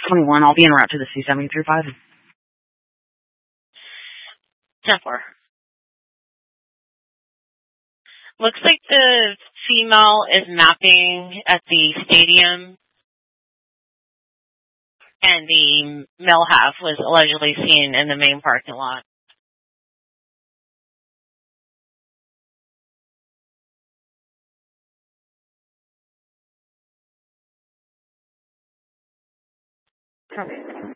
21. I'll be en route to the C-73-5. 10-4. Looks like the female is mapping at the stadium, and the male half was allegedly seen in the main parking lot. Okay.